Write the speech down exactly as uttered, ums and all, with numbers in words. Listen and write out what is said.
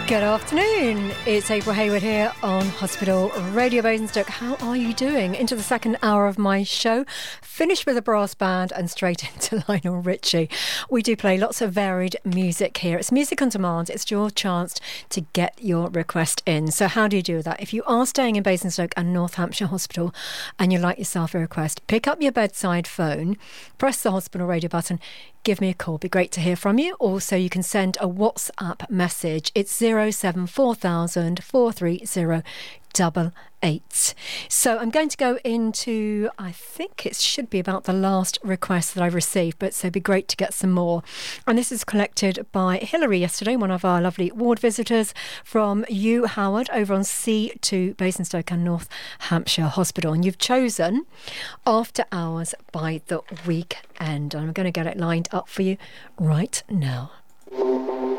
Good afternoon. It's April Hayward here on Hospital Radio Basingstoke. How are you doing? Into the second hour of my show. Finished with a brass band and straight into Lionel Richie. We do play lots of varied music here. It's music on demand. It's your chance to get your request in. So how do you do that? If you are staying in Basingstoke and North Hampshire Hospital and you'd like yourself a request, pick up your bedside phone, press the hospital radio button, give me a call. Be great to hear from you. Also, you can send a WhatsApp message. It's zero seven four thousand four three zero double eight. So I'm going to go into, I think it should be about the last request that I've received, but so it'd be great to get some more. And this is collected by Hilary yesterday, one of our lovely ward visitors from U Howard over on C two Basingstoke and North Hampshire Hospital. And you've chosen After Hours by the Weekend. And I'm going to get it lined up for you right now.